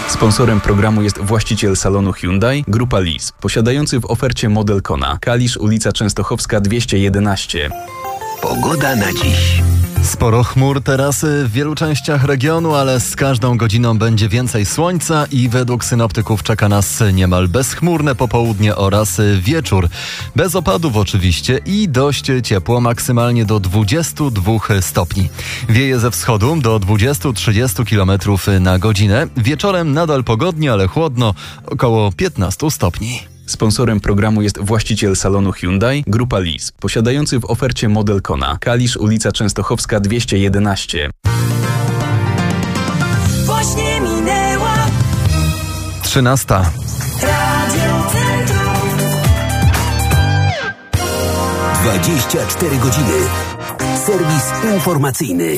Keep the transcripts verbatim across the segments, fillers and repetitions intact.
Sponsorem programu jest właściciel salonu Hyundai, Grupa Lease, posiadający w ofercie model Kona. Kalisz, ulica Częstochowska dwieście jedenaście. Pogoda na dziś. Sporo chmur teraz w wielu częściach regionu, ale z każdą godziną będzie więcej słońca i według synoptyków czeka nas niemal bezchmurne popołudnie oraz wieczór. Bez opadów oczywiście i dość ciepło, maksymalnie do dwudziestu dwóch stopni. Wieje ze wschodu do dwudziestu do trzydziestu kilometrów na godzinę. Wieczorem nadal pogodnie, ale chłodno, około piętnastu stopni. Sponsorem programu jest właściciel salonu Hyundai, Grupa Lease, posiadający w ofercie model Kona. Kalisz, ulica Częstochowska dwieście jedenaście. Właśnie minęła Trzynasta. Radio Centrum. dwadzieścia cztery godziny. Serwis informacyjny.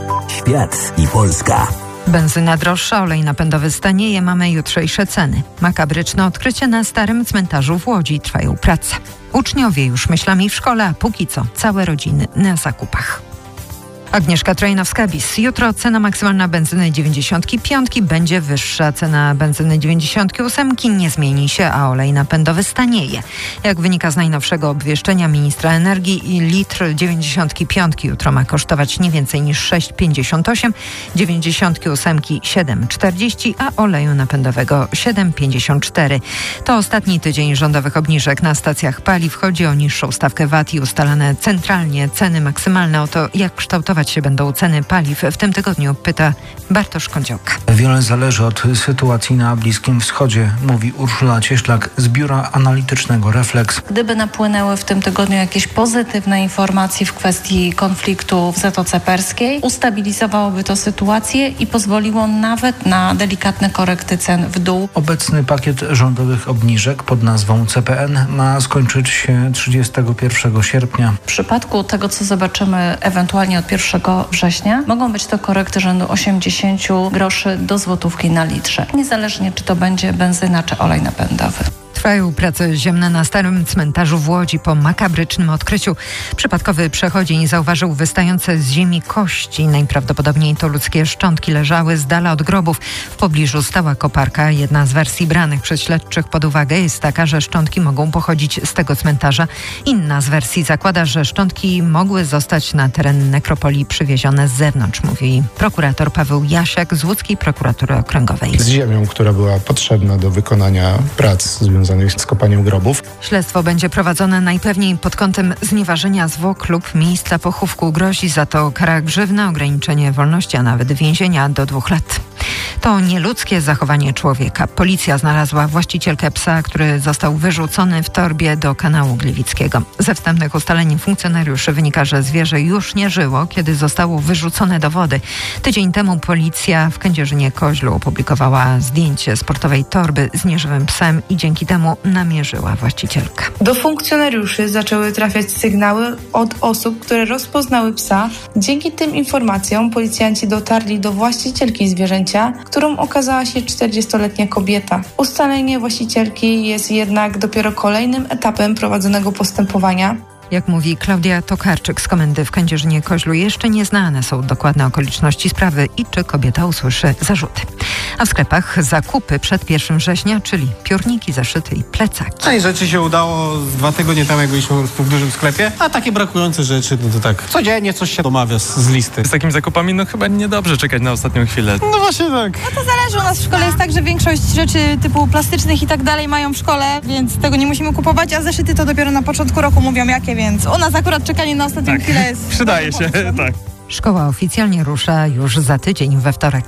Świat i Polska. Benzyna droższa, olej napędowy stanieje, mamy jutrzejsze ceny. Makabryczne odkrycie na starym cmentarzu w Łodzi. Trwają prace. Uczniowie już myślami w szkole, a póki co całe rodziny na zakupach. Agnieszka Trojnowska-Bis. Jutro cena maksymalna benzyny dziewięćdziesiątki piątki będzie wyższa. Cena benzyny dziewięćdziesiątki ósemki nie zmieni się, a olej napędowy stanieje. Jak wynika z najnowszego obwieszczenia ministra energii, litr dziewięćdziesiątki piątki jutro ma kosztować nie więcej niż sześć pięćdziesiąt osiem, dziewięćdziesiątki ósemki siedem czterdzieści, a oleju napędowego siedem pięćdziesiąt cztery. To ostatni tydzień rządowych obniżek na stacjach paliw. Chodzi o niższą stawkę V A T i ustalane centralnie ceny maksymalne. O to, jak kształtować się będą ceny paliw w tym tygodniu, pyta Bartosz Kądziołka. Wiele zależy od sytuacji na Bliskim Wschodzie, mówi Urszula Cieślak z biura analitycznego Reflex. Gdyby napłynęły w tym tygodniu jakieś pozytywne informacje w kwestii konfliktu w Zatoce Perskiej, ustabilizowałoby to sytuację i pozwoliło nawet na delikatne korekty cen w dół. Obecny pakiet rządowych obniżek pod nazwą C P N ma skończyć się trzydziestego pierwszego sierpnia. W przypadku tego, co zobaczymy ewentualnie od pierwszego września, mogą być to korekty rzędu osiemdziesiąt groszy do złotówki na litrze. Niezależnie, czy to będzie benzyna, czy olej napędowy. Trwają prace ziemne na starym cmentarzu w Łodzi po makabrycznym odkryciu. Przypadkowy przechodzień zauważył wystające z ziemi kości. Najprawdopodobniej to ludzkie szczątki leżały z dala od grobów. W pobliżu stała koparka. Jedna z wersji branych przez śledczych pod uwagę jest taka, że szczątki mogą pochodzić z tego cmentarza. Inna z wersji zakłada, że szczątki mogły zostać na teren nekropolii przywiezione z zewnątrz, mówi prokurator Paweł Jasiak z Łódzkiej Prokuratury Okręgowej. Z ziemią, która była potrzebna do wykonania prac związanych z kopaniem grobów. Śledztwo będzie prowadzone najpewniej pod kątem znieważenia zwłok lub miejsca pochówku. Grozi za to kara grzywna, ograniczenie wolności, a nawet więzienia do dwóch lat. To nieludzkie zachowanie człowieka. Policja znalazła właścicielkę psa, który został wyrzucony w torbie do kanału Gliwickiego. Ze wstępnych ustaleń funkcjonariuszy wynika, że zwierzę już nie żyło, kiedy zostało wyrzucone do wody. Tydzień temu policja w Kędzierzynie-Koźlu opublikowała zdjęcie sportowej torby z nieżywym psem i dzięki temu namierzyła właścicielkę. Do funkcjonariuszy zaczęły trafiać sygnały od osób, które rozpoznały psa. Dzięki tym informacjom policjanci dotarli do właścicielki zwierzęcia, którą okazała się czterdziestoletnia kobieta. Ustalenie właścicielki jest jednak dopiero kolejnym etapem prowadzonego postępowania. Jak mówi Klaudia Tokarczyk z komendy w Kędzierzynie-Koźlu, jeszcze nieznane są dokładne okoliczności sprawy i czy kobieta usłyszy zarzuty. A w sklepach zakupy przed pierwszego września, czyli piórniki, zeszyty i plecaki. No i rzeczy się udało dwa tygodnie temu, jak byliśmy w dużym sklepie, a takie brakujące rzeczy, no to tak codziennie coś się domawia z, z listy. Z takimi zakupami no chyba niedobrze czekać na ostatnią chwilę. No właśnie tak. No to zależy, u nas w szkole jest tak, że większość rzeczy typu plastycznych i tak dalej mają w szkole, więc tego nie musimy kupować, a zeszyty to dopiero na początku roku mówią jakie, więc u nas akurat czekanie na ostatnią tak. chwilę jest... Przydaje się, tak. Szkoła oficjalnie rusza już za tydzień we wtorek.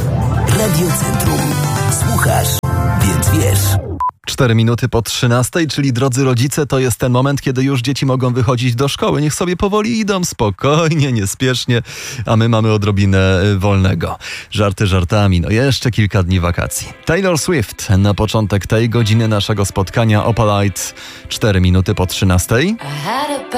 Radio Centrum. Słuchasz, więc wiesz. Cztery minuty po trzynastej, czyli drodzy rodzice, to jest ten moment, kiedy już dzieci mogą wychodzić do szkoły. Niech sobie powoli idą, spokojnie, niespiesznie, a my mamy odrobinę wolnego. Żarty żartami, no jeszcze kilka dni wakacji. Taylor Swift na początek tej godziny naszego spotkania Opalite. Cztery minuty po trzynastej.